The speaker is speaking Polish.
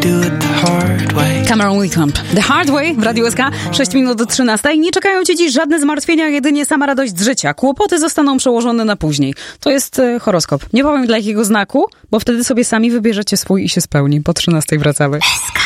Cameron Whitcomb. The Hard Way w Radiu SK, 6 minut do 13. Nie czekają cię dziś żadne zmartwienia, jedynie sama radość z życia. Kłopoty zostaną przełożone na później. To jest horoskop. Nie powiem dla jakiego znaku, bo wtedy sobie sami wybierzecie swój i się spełni. Po 13 wracamy. SK.